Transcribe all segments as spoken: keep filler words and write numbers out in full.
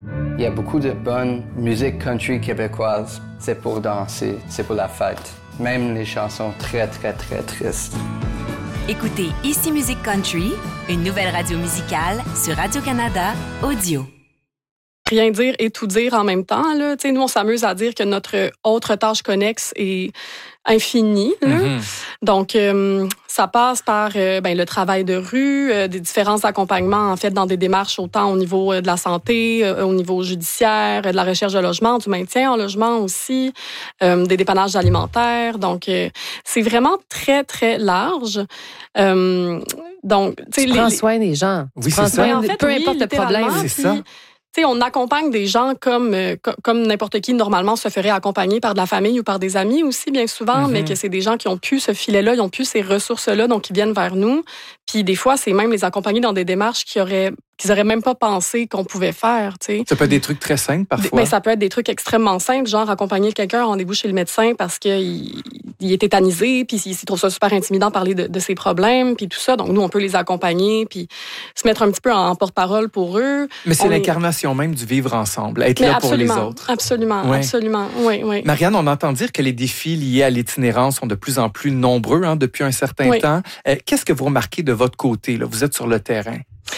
Il y a beaucoup de bonne musique country québécoise. C'est pour danser, c'est pour la fête. Même les chansons très, très, très tristes. Écoutez Ici Musique Country, une nouvelle radio musicale sur Radio-Canada Audio. Rien dire et tout dire en même temps. Là. Nous, on s'amuse à dire que notre autre tâche connexe est infinie. Là. Mm-hmm. Donc, euh, ça passe par euh, ben, le travail de rue, euh, des différents accompagnements en fait dans des démarches autant au niveau euh, de la santé, euh, au niveau judiciaire, euh, de la recherche de logement, du maintien en logement aussi, euh, des dépannages alimentaires. Donc, euh, c'est vraiment très, très large. Euh, donc, tu prends les, soin des gens. Oui, c'est ça. En fait, peu oui, importe le problème, c'est ça. T'sais, on accompagne des gens comme, euh, comme n'importe qui normalement se ferait accompagner par de la famille ou par des amis aussi bien souvent, mm-hmm. mais que c'est des gens qui ont pu ce filet-là, ils ont pu ces ressources-là, donc ils viennent vers nous. Puis des fois, c'est même les accompagner dans des démarches qui auraient qu'ils n'auraient même pas pensé qu'on pouvait faire. T'sais. Ça peut être des trucs très simples parfois. Ben, ça peut être des trucs extrêmement simples, genre accompagner quelqu'un à rendez-vous chez le médecin parce qu'il il est tétanisé, puis il trouve ça super intimidant de parler de, de ses problèmes, puis tout ça. Donc nous, on peut les accompagner, puis se mettre un petit peu en porte-parole pour eux. Mais c'est on l'incarnation est... même du vivre ensemble, être Mais là pour les autres. Absolument, ouais. absolument. Oui, oui. Marianne, on entend dire que les défis liés à l'itinérance sont de plus en plus nombreux hein, depuis un certain oui. temps. Euh, qu'est-ce que vous remarquez de votre côté? Là? Vous êtes sur le terrain.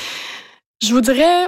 Je vous dirais,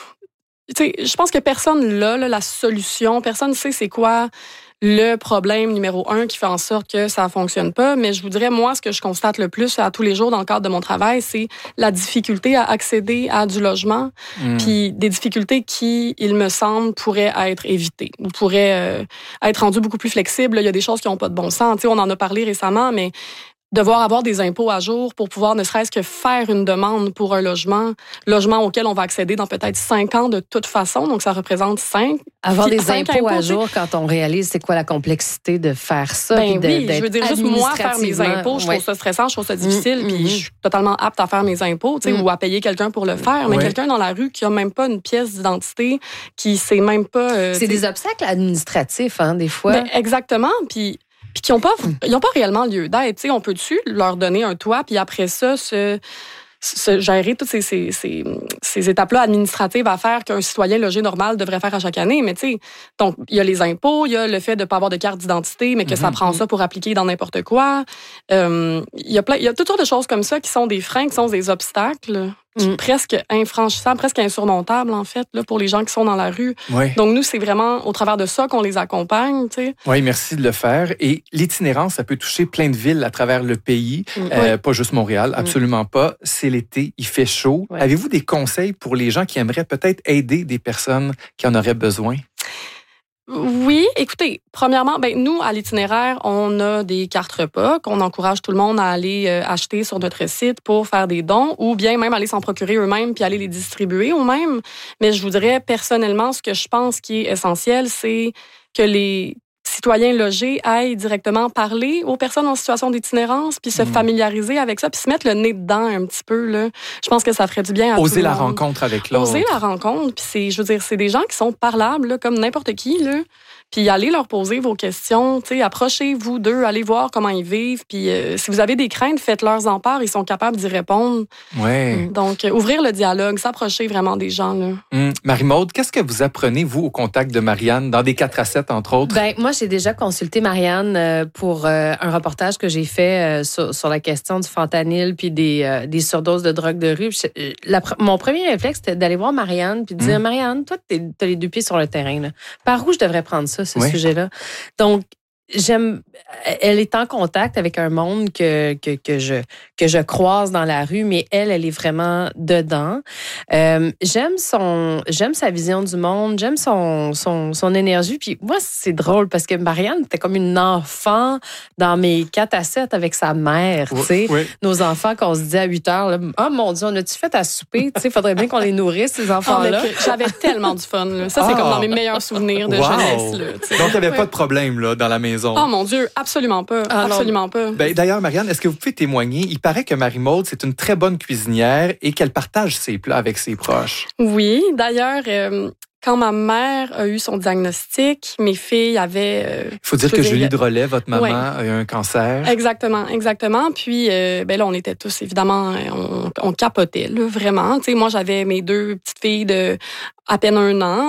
tu sais, je pense que personne là, là, la solution, personne ne sait c'est quoi le problème numéro un qui fait en sorte que ça fonctionne pas. Mais je vous dirais, moi, ce que je constate le plus à tous les jours dans le cadre de mon travail, c'est la difficulté à accéder à du logement, mmh. puis des difficultés qui, il me semble, pourraient être évitées ou pourraient euh, être rendues beaucoup plus flexibles. Il y a des choses qui n'ont pas de bon sens. Tu sais, on en a parlé récemment, mais devoir avoir des impôts à jour pour pouvoir ne serait-ce que faire une demande pour un logement, logement auquel on va accéder dans peut-être cinq ans de toute façon, donc ça représente cinq. Avoir des impôts, impôts à jour quand on réalise c'est quoi la complexité de faire ça. Ben de, oui, je veux dire, juste moi faire mes impôts, je ouais. trouve ça stressant, je trouve ça difficile, mmh, puis mmh. je suis totalement apte à faire mes impôts, tu sais, mmh. ou à payer quelqu'un pour le faire, mais ouais. quelqu'un dans la rue qui a même pas une pièce d'identité, qui sait même pas... Euh, c'est des obstacles administratifs, hein, des fois. Ben, exactement, puis... Puis qui n'ont pas, ils ont pas réellement lieu d'être. Tu sais, on peut-tu leur donner un toit, puis après ça, se, se gérer toutes ces, ces, ces, ces étapes-là administratives à faire qu'un citoyen logé normal devrait faire à chaque année. Mais tu sais, donc, il y a les impôts, il y a le fait de ne pas avoir de carte d'identité, mais que mm-hmm. ça prend ça pour appliquer dans n'importe quoi. Euh, il y a plein, il y a toutes sortes de choses comme ça qui sont des freins, qui sont des obstacles. Mm. Presque infranchissable, presque insurmontable, en fait, là, pour les gens qui sont dans la rue. Oui. Donc, nous, c'est vraiment au travers de ça qu'on les accompagne, tu sais. Oui, merci de le faire. Et l'itinérance, ça peut toucher plein de villes à travers le pays, mm. euh, oui. pas juste Montréal, absolument mm. pas. C'est l'été, il fait chaud. Oui. Avez-vous des conseils pour les gens qui aimeraient peut-être aider des personnes qui en auraient besoin? Oui, écoutez, premièrement, ben nous, à l'itinéraire, on a des cartes repas qu'on encourage tout le monde à aller euh, acheter sur notre site pour faire des dons ou bien même aller s'en procurer eux-mêmes puis aller les distribuer eux-mêmes. Mais je vous dirais, personnellement, ce que je pense qui est essentiel, c'est que les citoyens logés aillent directement parler aux personnes en situation d'itinérance puis se mmh. familiariser avec ça puis se mettre le nez dedans un petit peu, là. Je pense que ça ferait du bien à Oser tout le la monde. rencontre avec l'autre. Oser la rencontre. Puis c'est, je veux dire, c'est des gens qui sont parlables, là, comme n'importe qui, là. Puis allez leur poser vos questions, tu sais, approchez-vous d'eux, allez voir comment ils vivent. Puis euh, si vous avez des craintes, faites-leur en part, ils sont capables d'y répondre. Ouais. Donc, euh, ouvrir le dialogue, s'approcher vraiment des gens, là. Hum. Marie-Maude, qu'est-ce que vous apprenez, vous, au contact de Marianne, dans des quatre à sept, entre autres? Ben, moi, j'ai déjà consulté Marianne pour euh, un reportage que j'ai fait euh, sur, sur la question du fentanyl puis des, euh, des surdoses de drogue de rue. Je, la, mon premier réflexe, c'était d'aller voir Marianne puis de dire, hum. Marianne, toi, t'as les deux pieds sur le terrain, là. Par où je devrais prendre ça? ce oui. sujet-là. Donc, j'aime, elle est en contact avec un monde que, que, que, je, que je croise dans la rue, mais elle, elle est vraiment dedans. Euh, j'aime son, j'aime sa vision du monde, j'aime son, son, son énergie. Puis moi, c'est drôle parce que Marianne était comme une enfant dans mes quatre à sept avec sa mère, tu sais. Oui. Nos enfants, qu'on se dit à huit heures, oh mon Dieu, on a-tu fait à souper? Tu sais, faudrait bien qu'on les nourrisse, ces enfants-là. Oh, j'avais tellement du fun, là. Ça, c'est ah. comme dans mes meilleurs souvenirs de wow. jeunesse, là. T'sais. Donc, il n'y avait ouais. pas de problème, là, dans la maison. Oh mon Dieu, absolument pas. Ah, absolument pas. Ben, d'ailleurs, Marianne, est-ce que vous pouvez témoigner? Il paraît que Marie-Maude, c'est une très bonne cuisinière et qu'elle partage ses plats avec ses proches. Oui, d'ailleurs... Euh... Quand ma mère a eu son diagnostic, mes filles avaient... Il euh, faut dire que Julie Drolet, votre maman, ouais. a eu un cancer. Exactement, exactement. Puis euh, ben là, on était tous, évidemment, on, on capotait, là, vraiment. Tu sais, moi, j'avais mes deux petites filles de à peine un an.